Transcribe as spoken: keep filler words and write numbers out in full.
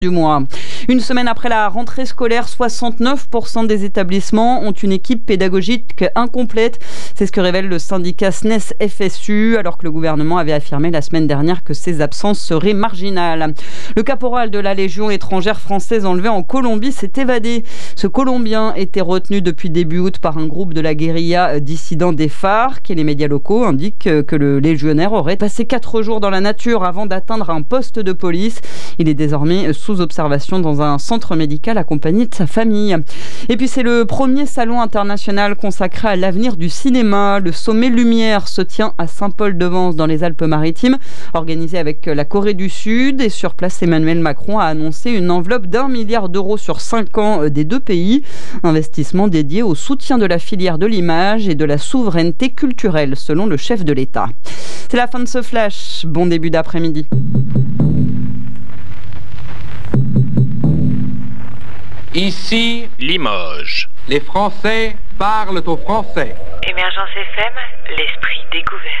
du mois. Une semaine après la rentrée scolaire, soixante-neuf pour cent des établissements ont une équipe pédagogique incomplète. C'est ce que révèle le syndicat S N E S F S U, alors que le gouvernement avait affirmé la semaine dernière que ces absences seraient marginales. Le caporal de la Légion étrangère française enlevé en Colombie s'est évadé. Ce Colombien était retenu depuis début août par un groupe de la guérilla dissident des FARC et les médias locaux indiquent que le légionnaire aurait passé quatre jours dans la nature avant d'atteindre un poste de police. Il est désormais sous observation dans un centre médical accompagné de sa famille. Et puis c'est le premier salon international consacré à l'avenir du cinéma. Le sommet Lumière se tient à Saint-Paul-de-Vence dans les Alpes-Maritimes, organisé avec la Corée du Sud. Et sur place, Emmanuel Macron a annoncé une enveloppe d'un milliard d'euros sur cinq ans des deux pays. Investissement dédié au soutien de la filière de l'image et de la souveraineté culturelle, selon le chef de l'État. C'est la fin de ce flash. Bon début d'après-midi. Ici, Limoges. les Français parlent au français. Émergence F M, l'esprit découvert.